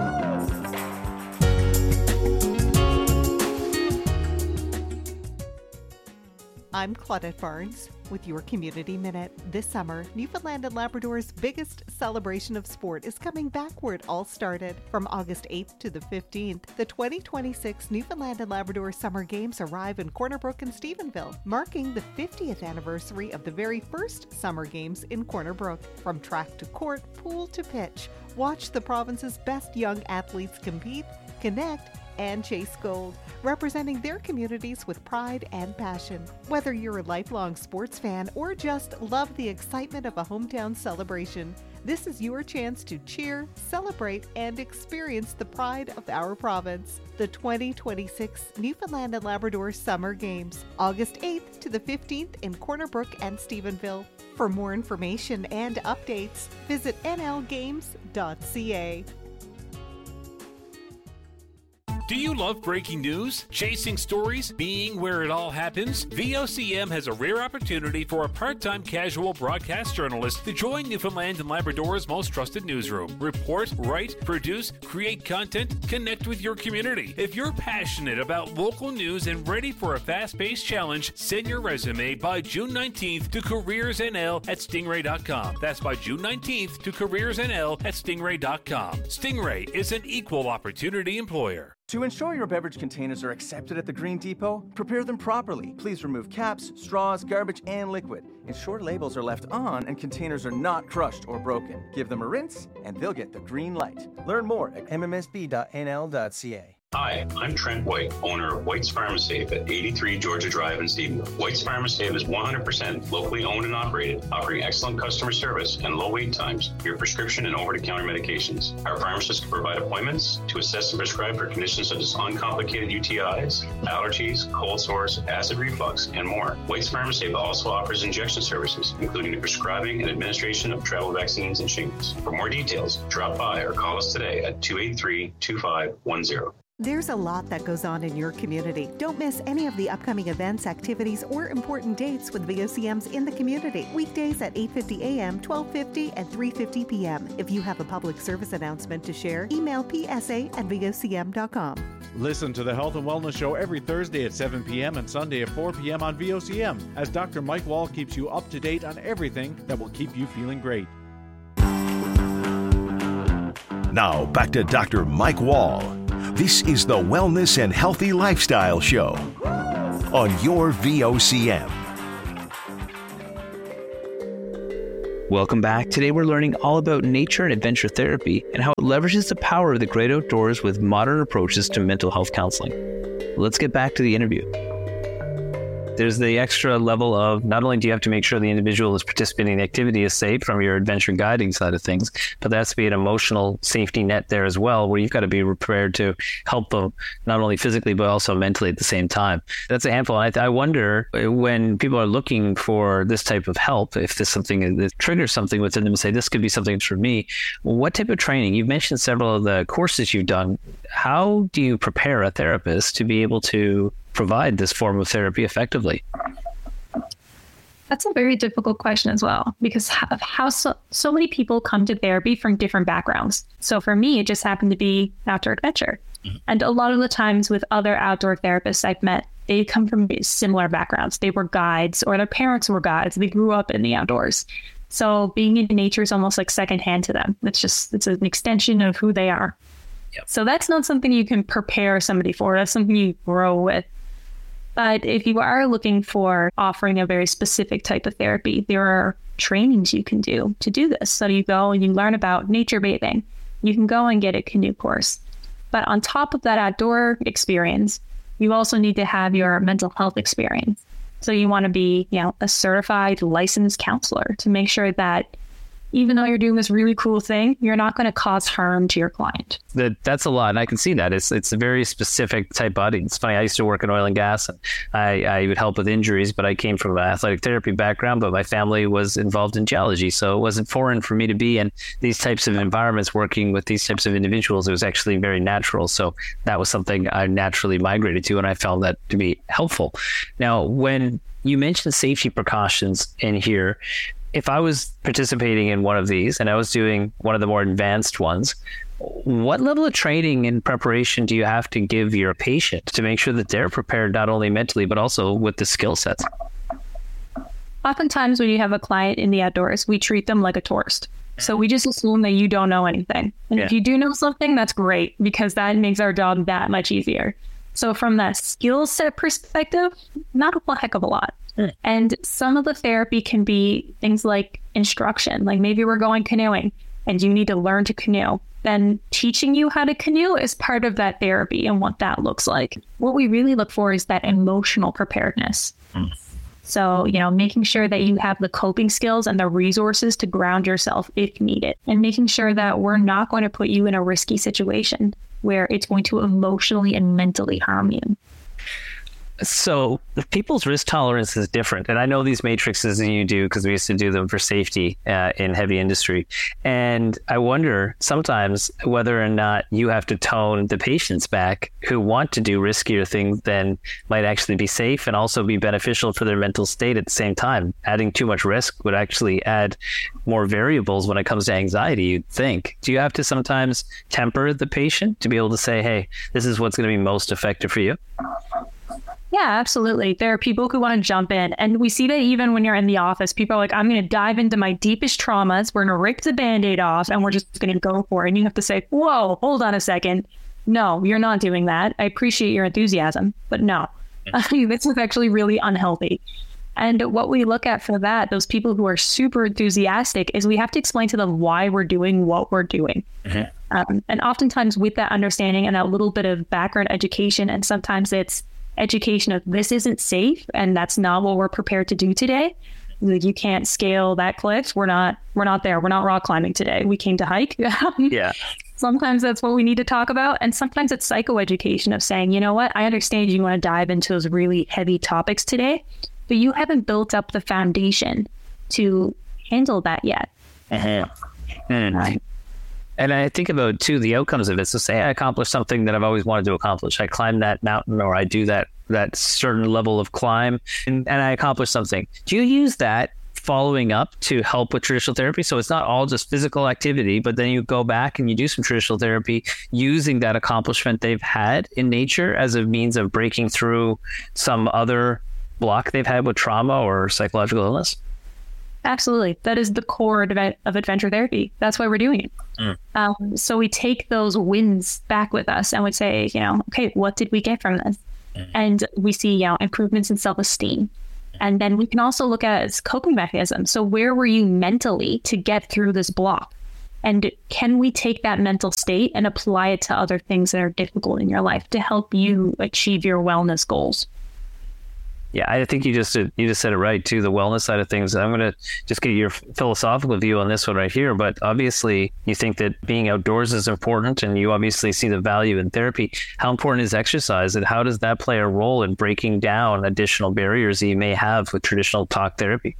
I'm Claudette Barnes with your Community Minute. This summer, Newfoundland and Labrador's biggest celebration of sport is coming back where it all started. From August eighth to the fifteenth, the twenty twenty-six Newfoundland and Labrador Summer Games arrive in Corner Brook and Stephenville, marking the fiftieth anniversary of the very first Summer Games in Corner Brook. From track to court, pool to pitch, watch the province's best young athletes compete, connect, and chase gold, representing their communities with pride and passion. Whether you're a lifelong sports fan or just love the excitement of a hometown celebration, this is your chance to cheer, celebrate, and experience the pride of our province. The twenty twenty-six Newfoundland and Labrador Summer Games, August eighth to the fifteenth in Corner Brook and Stephenville. For more information and updates, visit n l games dot c a. Do you love breaking news, chasing stories, being where it all happens? V O C M has a rare opportunity for a part-time casual broadcast journalist to join Newfoundland and Labrador's most trusted newsroom. Report, write, produce, create content, connect with your community. If you're passionate about local news and ready for a fast-paced challenge, send your resume by June nineteenth to careersnl at stingray dot com. That's by June nineteenth to careersnl at stingray dot com. Stingray is an equal opportunity employer. To ensure your beverage containers are accepted at the Green Depot, prepare them properly. Please remove caps, straws, garbage, and liquid. Ensure labels are left on and containers are not crushed or broken. Give them a rinse, and they'll get the green light. Learn more at m m s b dot n l dot c a. Hi, I'm Trent White, owner of White's Pharmasafe at eighty-three Georgia Drive in Stephenville. White's Pharmasafe is one hundred percent locally owned and operated, offering excellent customer service and low wait times for your prescription and over-the-counter medications. Our pharmacists can provide appointments to assess and prescribe for conditions such as uncomplicated U T Is, allergies, cold sores, acid reflux, and more. White's Pharmasafe also offers injection services, including the prescribing and administration of travel vaccines and shingles. For more details, drop by or call us today at two eight three, two five one zero. There's a lot that goes on in your community. Don't miss any of the upcoming events, activities, or important dates with V O C Ms in the community. Weekdays at eight fifty a m, twelve fifty, and three fifty p m If you have a public service announcement to share, email p s a at v o c m dot com. Listen to the Health and Wellness Show every Thursday at seven p m and Sunday at four p m on V O C M as Doctor Mike Wall keeps you up to date on everything that will keep you feeling great. Now back to Doctor Mike Wall. This is the Wellness and Healthy Lifestyle Show on your V O C M. Welcome back. Today we're learning all about nature and adventure therapy and how it leverages the power of the great outdoors with modern approaches to mental health counseling. Let's get back to the interview. There's the extra level of not only do you have to make sure the individual is participating in the activity is safe from your adventure guiding side of things, but there has to be an emotional safety net there as well, where you've got to be prepared to help them not only physically, but also mentally at the same time. That's a handful. And I, I wonder when people are looking for this type of help, if there's something that triggers something within them and say, this could be something for me. What type of training? You've mentioned several of the courses you've done. How do you prepare a therapist to be able to provide this form of therapy effectively? That's a very difficult question as well, because of how so, so many people come to therapy from different backgrounds. So for me, it just happened to be outdoor adventure. Mm-hmm. And a lot of the times with other outdoor therapists I've met, they come from similar backgrounds. They were guides or their parents were guides. They grew up in the outdoors. So being in nature is almost like secondhand to them. It's just, it's an extension of who they are. Yep. So that's not something you can prepare somebody for. That's something you grow with. But if you are looking for offering a very specific type of therapy, there are trainings you can do to do this. So you go and you learn about nature bathing. You can go and get a canoe course. But on top of that outdoor experience, you also need to have your mental health experience. So you want to be, you know, a certified licensed counselor to make sure that even though you're doing this really cool thing, you're not going to cause harm to your client. That that's a lot, and I can see that. It's it's a very specific type body. It's funny, I used to work in oil and gas, and I, I would help with injuries, but I came from an athletic therapy background, but my family was involved in geology, so it wasn't foreign for me to be in these types of environments, working with these types of individuals. It was actually very natural, so that was something I naturally migrated to, and I found that to be helpful. Now, when you mentioned safety precautions in here, if I was participating in one of these and I was doing one of the more advanced ones, what level of training and preparation do you have to give your patient to make sure that they're prepared not only mentally, but also with the skill sets? Oftentimes when you have a client in the outdoors, we treat them like a tourist. So we just assume that you don't know anything. And yeah. if you do know something, that's great, because that makes our job that much easier. So from that skill set perspective, not a heck of a lot. Mm. And some of the therapy can be things like instruction, like maybe we're going canoeing and you need to learn to canoe. Then teaching you how to canoe is part of that therapy and what that looks like. What we really look for is that emotional preparedness. Mm. So, you know, making sure that you have the coping skills and the resources to ground yourself if needed, and making sure that we're not going to put you in a risky situation where it's going to emotionally and mentally harm you. So people's risk tolerance is different. And I know these matrices that you do because we used to do them for safety uh, in heavy industry. And I wonder sometimes whether or not you have to tone the patients back who want to do riskier things than might actually be safe and also be beneficial for their mental state at the same time. Adding too much risk would actually add more variables when it comes to anxiety, you'd think. Do you have to sometimes temper the patient to be able to say, hey, this is what's going to be most effective for you? Yeah, absolutely. There are people who want to jump in. And we see that even when you're in the office, people are like, I'm going to dive into my deepest traumas. We're going to rip the Band-Aid off and we're just going to go for it. And you have to say, whoa, hold on a second. No, you're not doing that. I appreciate your enthusiasm, but no, I mean, this is actually really unhealthy. And what we look at for that, those people who are super enthusiastic, is we have to explain to them why we're doing what we're doing. Mm-hmm. Um, and oftentimes with that understanding and that little bit of background education, and sometimes it's education of this isn't safe and that's not what we're prepared to do today. You can't scale that cliff. We're not, we're not there. We're not rock climbing today. We came to hike. Yeah. Sometimes that's what we need to talk about. And sometimes it's psychoeducation of saying, you know what, I understand you want to dive into those really heavy topics today, but you haven't built up the foundation to handle that yet. Uh-huh. Mm. Right. And I think about, too, the outcomes of it. So say I accomplish something that I've always wanted to accomplish. I climb that mountain, or I do that that certain level of climb, and, and I accomplish something. Do you use that following up to help with traditional therapy? So it's not all just physical activity, but then you go back and you do some traditional therapy using that accomplishment they've had in nature as a means of breaking through some other block they've had with trauma or psychological illness? Absolutely. That is the core of adventure therapy. That's why we're doing it. Mm. Um, so we take those wins back with us and we say, you know, okay, what did we get from this? Mm. And we see, you know, improvements in self-esteem. And then we can also look at it as coping mechanisms. So where were you mentally to get through this block? And can we take that mental state and apply it to other things that are difficult in your life to help you achieve your wellness goals? Yeah, I think you just you just said it right, too, the wellness side of things. I'm going to just get your philosophical view on this one right here. But obviously, you think that being outdoors is important, and you obviously see the value in therapy. How important is exercise, and how does that play a role in breaking down additional barriers that you may have with traditional talk therapy?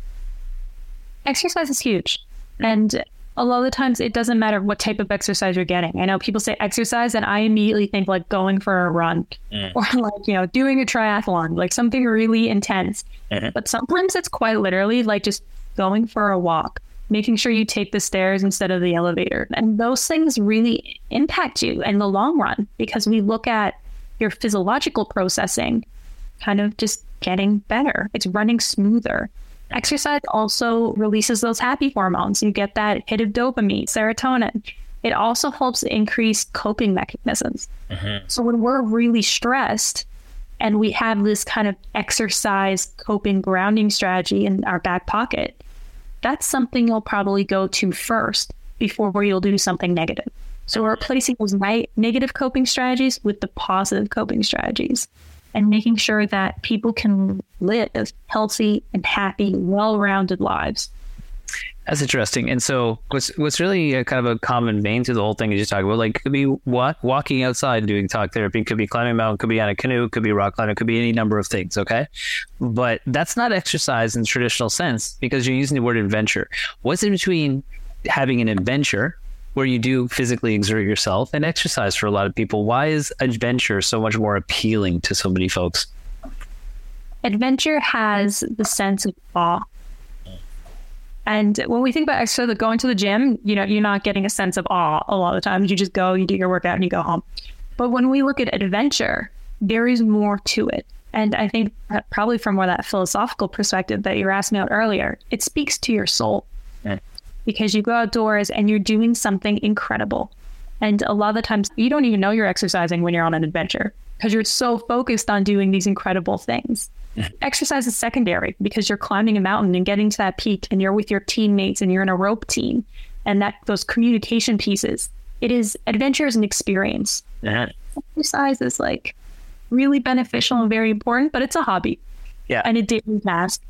Exercise is huge. And a lot of the times, it doesn't matter what type of exercise you're getting. I know people say exercise, and I immediately think like going for a run mm. or like, you know, doing a triathlon, like something really intense. Mm-hmm. But sometimes it's quite literally like just going for a walk, making sure you take the stairs instead of the elevator. And those things really impact you in the long run, because we look at your physiological processing kind of just getting better. It's running smoother. Exercise also releases those happy hormones. You get that hit of dopamine, serotonin. It also helps increase coping mechanisms. Mm-hmm. So when we're really stressed and we have this kind of exercise coping grounding strategy in our back pocket, that's something you'll probably go to first before you'll do something negative. So we're replacing those ni- negative coping strategies with the positive coping strategies, and making sure that people can live healthy and happy, well-rounded lives. That's interesting. And so what's what's really a kind of a common vein to the whole thing is you talk about, like, could be what walking outside doing talk therapy, could be climbing a mountain, could be on a canoe, could be rock climbing, could be any number of things. Okay. But that's not exercise in the traditional sense because you're using the word adventure. What's in between having an adventure where you do physically exert yourself and exercise for a lot of people? Why is adventure so much more appealing to so many folks? Adventure has the sense of awe. And when we think about exercise, like going to the gym, you know, you're not getting a sense of awe a lot of the times. You just go, you do your workout, and you go home. But when we look at adventure, there is more to it. And I think that probably from more that philosophical perspective that you were asking about earlier, it speaks to your soul. Yeah. Because you go outdoors and you're doing something incredible. And a lot of the times you don't even know you're exercising when you're on an adventure because you're so focused on doing these incredible things. Exercise is secondary because you're climbing a mountain and getting to that peak and you're with your teammates and you're in a rope team and that those communication pieces. It is adventure is an experience. Uh-huh. Exercise is like really beneficial and very important, but it's a hobby. Yeah. And a daily task.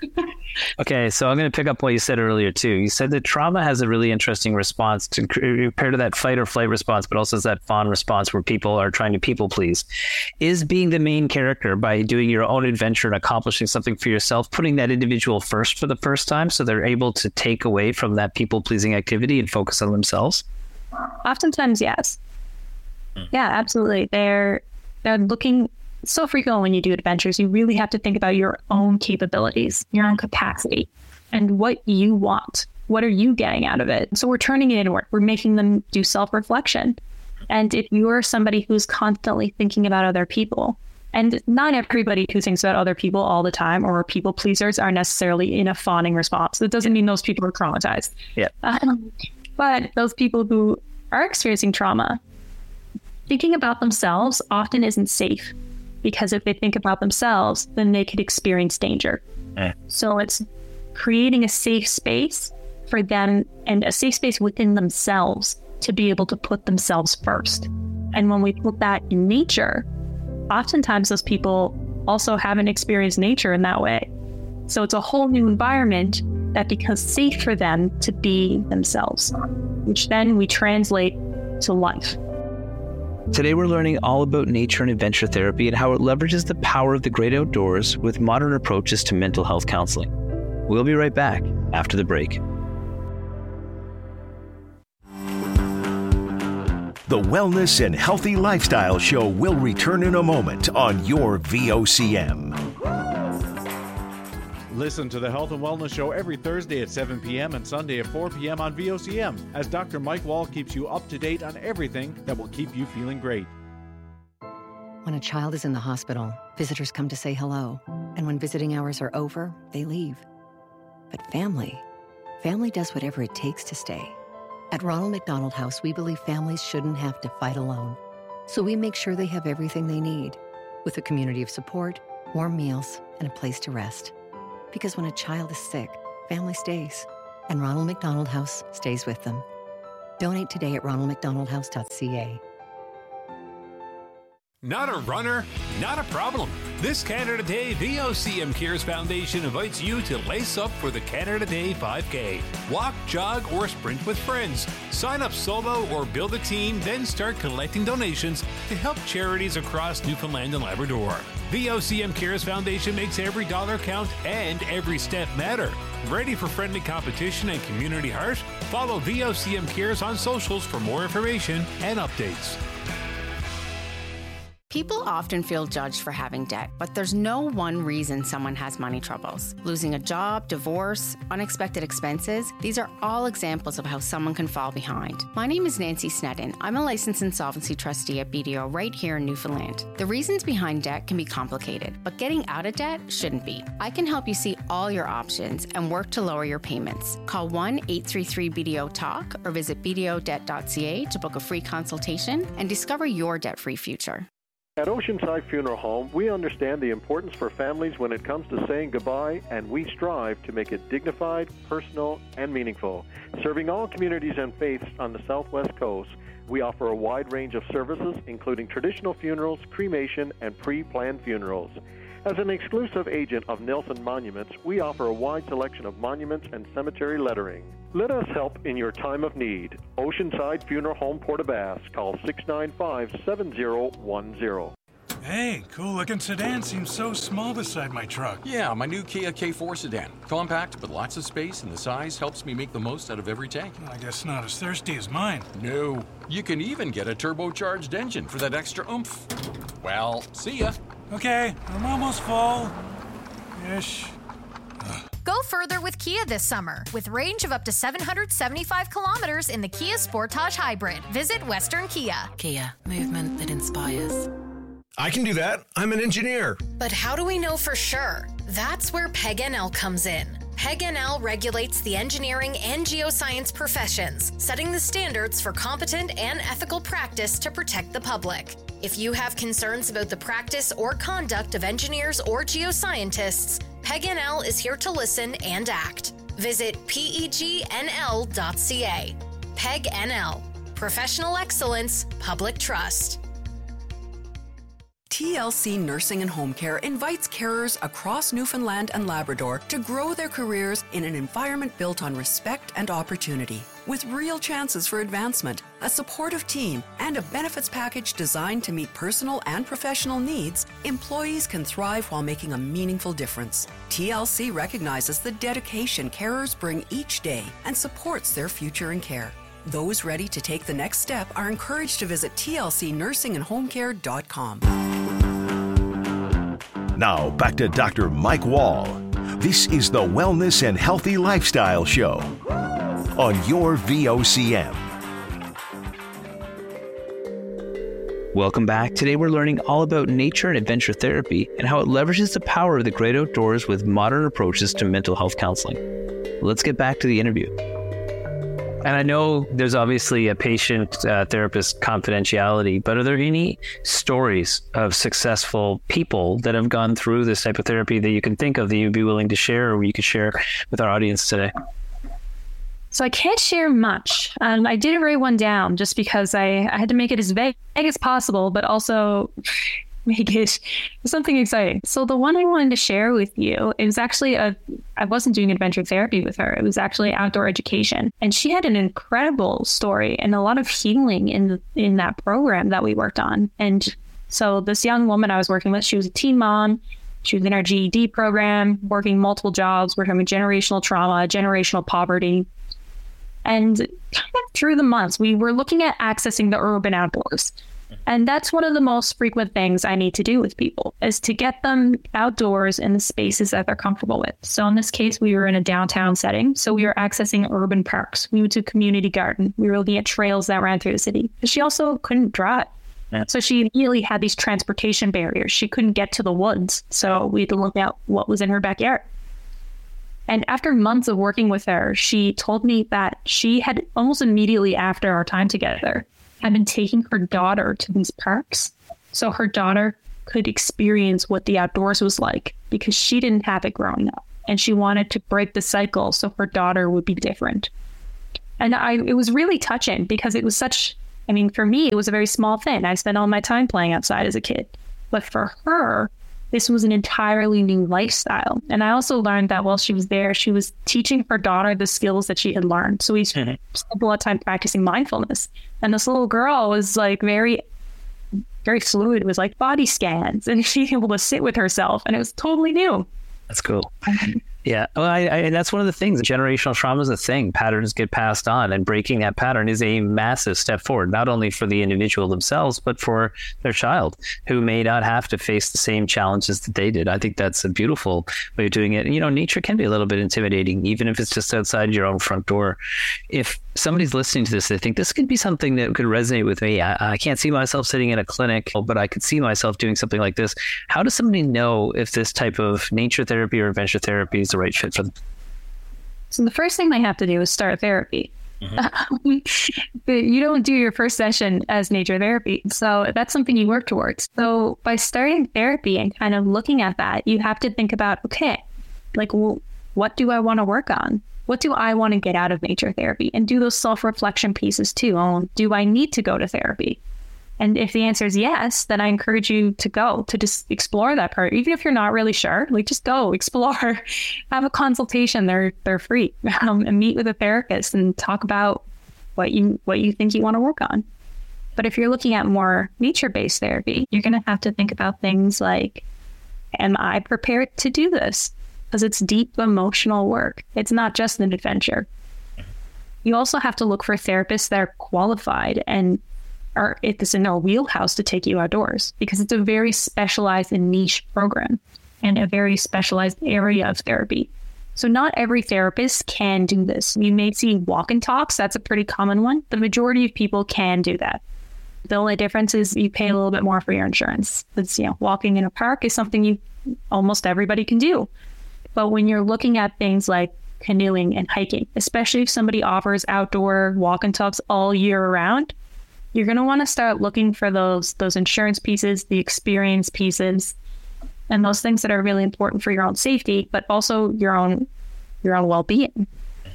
Okay, so I'm going to pick up what you said earlier, too. You said that trauma has a really interesting response to compared to that fight or flight response, but also that fawn response where people are trying to people please. Is being the main character by doing your own adventure and accomplishing something for yourself, putting that individual first for the first time so they're able to take away from that people pleasing activity and focus on themselves? Oftentimes, yes. Mm. Yeah, absolutely. They're they're looking... So frequently when you do adventures, you really have to think about your own capabilities, your own capacity, and what you want. What are you getting out of it? So we're turning it inward. We're making them do self-reflection. And if you are somebody who's constantly thinking about other people, and not everybody who thinks about other people all the time or people pleasers are necessarily in a fawning response. That doesn't mean those people are traumatized. Yeah. Um, but those people who are experiencing trauma, thinking about themselves often isn't safe. Because if they think about themselves, then they could experience danger. Eh. So it's creating a safe space for them and a safe space within themselves to be able to put themselves first. And when we put that in nature, oftentimes those people also haven't experienced nature in that way. So it's a whole new environment that becomes safe for them to be themselves, which then we translate to life. Today we're learning all about nature and adventure therapy and how it leverages the power of the great outdoors with modern approaches to mental health counseling. We'll be right back after the break. The Wellness and Healthy Lifestyle Show will return in a moment on your V O C M. Listen to the Health and Wellness Show every Thursday at seven p.m. and Sunday at four p.m. on V O C M as Doctor Mike Wall keeps you up to date on everything that will keep you feeling great. When a child is in the hospital, visitors come to say hello. And when visiting hours are over, they leave. But family, family does whatever it takes to stay. At Ronald McDonald House, we believe families shouldn't have to fight alone. So we make sure they have everything they need, with a community of support, warm meals, and a place to rest. Because when a child is sick, family stays, and Ronald McDonald House stays with them. Donate today at ronald mcdonald house dot c a. Not a runner? Not a problem. This Canada Day, V O C M Cares Foundation invites you to lace up for the Canada Day five K. Walk, jog, or sprint with friends. Sign up solo or build a team, then start collecting donations to help charities across Newfoundland and Labrador. V O C M Cares Foundation makes every dollar count and every step matter. Ready for friendly competition and community heart? Follow V O C M Cares on socials for more information and updates. People often feel judged for having debt, but there's no one reason someone has money troubles. Losing a job, divorce, unexpected expenses, these are all examples of how someone can fall behind. My name is Nancy Sneddon. I'm a licensed insolvency trustee at B D O right here in Newfoundland. The reasons behind debt can be complicated, but getting out of debt shouldn't be. I can help you see all your options and work to lower your payments. Call one eight three three B D O talk or visit b d o debt dot c a to book a free consultation and discover your debt-free future. At Oceanside Funeral Home, we understand the importance for families when it comes to saying goodbye, and we strive to make it dignified, personal, and meaningful. Serving all communities and faiths on the Southwest Coast, we offer a wide range of services, including traditional funerals, cremation, and pre-planned funerals. As an exclusive agent of Nelson Monuments, we offer a wide selection of monuments and cemetery lettering. Let us help in your time of need. Oceanside Funeral Home, Port-aux-Basques. Call six nine five, seven zero one zero. Hey, cool-looking sedan seems so small beside my truck. Yeah, my new Kia K four sedan. Compact, but lots of space, and the size helps me make the most out of every tank. I guess not as thirsty as mine. No. You can even get a turbocharged engine for that extra oomph. Well, see ya. Okay, I'm almost full. Ish. Go further with Kia this summer. With range of up to seven hundred seventy-five kilometers in the Kia Sportage Hybrid. Visit Western Kia. Kia, movement that inspires. I can do that. I'm an engineer. But how do we know for sure? That's where P E G N L comes in. P E G N L regulates the engineering and geoscience professions, setting the standards for competent and ethical practice to protect the public. If you have concerns about the practice or conduct of engineers or geoscientists, P E G N L is here to listen and act. Visit P E G N L dot C A. P E G N L. Professional excellence, public trust. T L C Nursing and Home Care invites carers across Newfoundland and Labrador to grow their careers in an environment built on respect and opportunity. With real chances for advancement, a supportive team, and a benefits package designed to meet personal and professional needs, employees can thrive while making a meaningful difference. T L C recognizes the dedication carers bring each day and supports their future in care. Those ready to take the next step are encouraged to visit T L C nursing and home care dot com. Now, back to Doctor Mike Wall. This is the Wellness and Healthy Lifestyle Show on your V O C M. Welcome back. Today we're learning all about nature and adventure therapy and how it leverages the power of the great outdoors with modern approaches to mental health counseling. Let's get back to the interview. And I know there's obviously a patient-therapist uh, confidentiality, but are there any stories of successful people that have gone through this type of therapy that you can think of that you'd be willing to share or you could share with our audience today? So I can't share much. Um, I didn't write one down just because I, I had to make it as vague as possible, but also make it something exciting. So the one I wanted to share with you, it was actually a, I wasn't doing adventure therapy with her. It was actually outdoor education. And she had an incredible story and a lot of healing in, in that program that we worked on. And so this young woman I was working with, she was a teen mom. She was in our G E D program, working multiple jobs, working with generational trauma, generational poverty. And through the months, we were looking at accessing the urban outdoors. And that's one of the most frequent things I need to do with people is to get them outdoors in the spaces that they're comfortable with. So in this case, we were in a downtown setting. So we were accessing urban parks. We went to a community garden. We were looking at trails that ran through the city. But she also couldn't drive. Yeah. So she immediately had these transportation barriers. She couldn't get to the woods. So we had to look at what was in her backyard. And after months of working with her, she told me that she had almost immediately after our time together had been taking her daughter to these parks so her daughter could experience what the outdoors was like because she didn't have it growing up. And she wanted to break the cycle so her daughter would be different. And I, it was really touching because it was such, I mean, for me, it was a very small thing. I spent all my time playing outside as a kid. But for her, this was an entirely new lifestyle. And I also learned that while she was there, she was teaching her daughter the skills that she had learned. So we spent a lot of time practicing mindfulness. And this little girl was like very, very fluid with like body scans and she was able to sit with herself. And it was totally new. That's cool. Yeah, well, I, I, and that's one of the things. Generational trauma is a thing. Patterns get passed on, and breaking that pattern is a massive step forward, not only for the individual themselves, but for their child, who may not have to face the same challenges that they did. I think that's a beautiful way of doing it. And, you know, nature can be a little bit intimidating, even if it's just outside your own front door. If somebody's listening to this, they think this could be something that could resonate with me. I, I can't see myself sitting in a clinic, but I could see myself doing something like this. How does somebody know if this type of nature therapy or adventure therapy is the right fit for them? So the first thing they have to do is start therapy. Mm-hmm. You don't do your first session as nature therapy. So that's something you work towards. So by starting therapy and kind of looking at that, you have to think about, okay, like, well, what do I want to work on? What do I want to get out of nature therapy? And do those self-reflection pieces too. Oh, do I need to go to therapy? And if the answer is yes, then I encourage you to go, to just explore that part. Even if you're not really sure, like just go, explore, have a consultation. They're they're free, um, and meet with a therapist and talk about what you what you think you want to work on. But if you're looking at more nature-based therapy, you're going to have to think about things like, am I prepared to do this? Because it's deep emotional work. It's not just an adventure. You also have to look for therapists that are qualified and are it's in their wheelhouse to take you outdoors, because it's a very specialized and niche program and a very specialized area of therapy. So not every therapist can do this. You may see walk and talks. That's a pretty common one. The majority of people can do that. The only difference is you pay a little bit more for your insurance. It's, you know, walking in a park is something you almost everybody can do. But when you're looking at things like canoeing and hiking, especially if somebody offers outdoor walk and talks all year round, you're going to want to start looking for those those insurance pieces, the experience pieces, and those things that are really important for your own safety, but also your own your own well-being.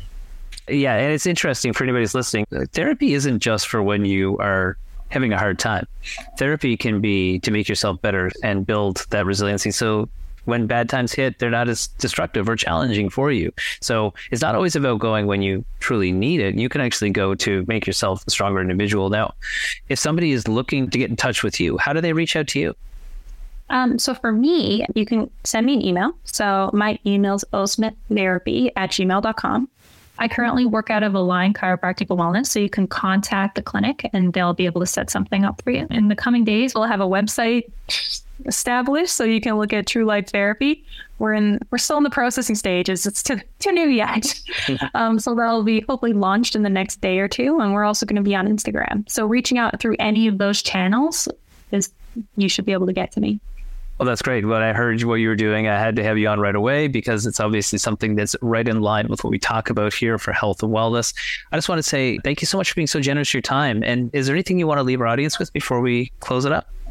Yeah, and it's interesting for anybody who's listening. Therapy isn't just for when you are having a hard time. Therapy can be to make yourself better and build that resiliency. So when bad times hit, they're not as destructive or challenging for you. So it's not always about going when you truly need it. You can actually go to make yourself a stronger individual. Now, if somebody is looking to get in touch with you, how do they reach out to you? Um, so for me, you can send me an email. So my email is o smith therapy at gmail dot com. I currently work out of Align Chiropractic Wellness, so you can contact the clinic and they'll be able to set something up for you. In the coming days, we'll have a website established so you can look at True Life Therapy. We're in, we're still in the processing stages. It's too, too new yet. um, so that'll be hopefully launched in the next day or two. And we're also going to be on Instagram. So reaching out through any of those channels is, you should be able to get to me. Well, that's great. When I heard what you were doing, I had to have you on right away because it's obviously something that's right in line with what we talk about here for health and wellness. I just want to say thank you so much for being so generous with your time. And is there anything you want to leave our audience with before we close it up?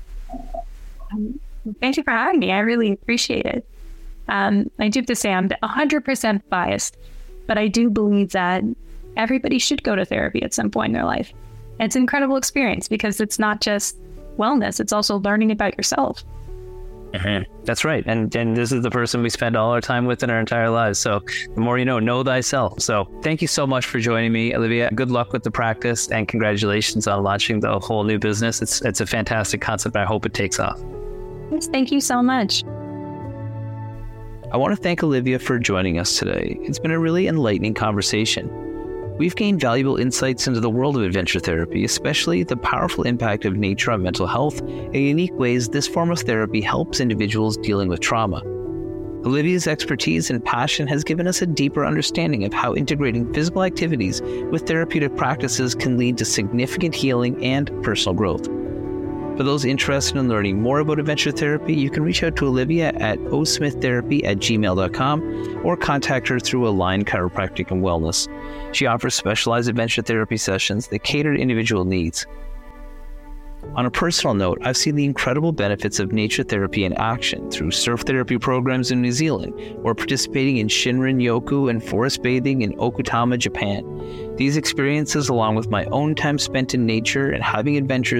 Um, thank you for having me. I really appreciate it. Um, I do have to say I'm one hundred percent biased, but I do believe that everybody should go to therapy at some point in their life. And it's an incredible experience because it's not just wellness, it's also learning about yourself. Mm-hmm. That's right. And and this is the person we spend all our time with in our entire lives. So the more you know, know thyself. So thank you so much for joining me, Olivia. Good luck with the practice and congratulations on launching the whole new business. It's it's a fantastic concept. I hope it takes off. Yes, thank you so much. I want to thank Olivia for joining us today. It's been a really enlightening conversation. We've gained valuable insights into the world of adventure therapy, especially the powerful impact of nature on mental health and unique ways this form of therapy helps individuals dealing with trauma. Olivia's expertise and passion has given us a deeper understanding of how integrating physical activities with therapeutic practices can lead to significant healing and personal growth. For those interested in learning more about adventure therapy, you can reach out to Olivia at o smith therapy at gmail dot com or contact her through Align Chiropractic and Wellness. She offers specialized adventure therapy sessions that cater to individual needs. On a personal note, I've seen the incredible benefits of nature therapy in action through surf therapy programs in New Zealand or participating in Shinrin-yoku and forest bathing in Okutama, Japan. These experiences, along with my own time spent in nature and having adventures